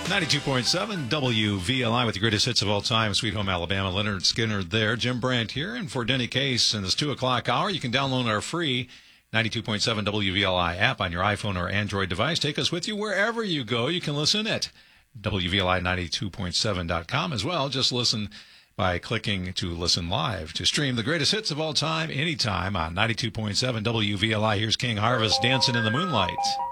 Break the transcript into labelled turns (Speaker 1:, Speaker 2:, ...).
Speaker 1: 92.7 WVLI with the greatest hits of all time. Sweet Home Alabama. Leonard Skinner there. Jim Brandt here. And for Denny Case in this 2 o'clock hour, you can download our free 92.7 WVLI app on your iPhone or Android device. Take us with you wherever you go. You can listen at WVLI92.7.com as well. Just listen by clicking to listen live. To stream the greatest hits of all time anytime on 92.7 WVLI. Here's King Harvest, Dancing in the Moonlight.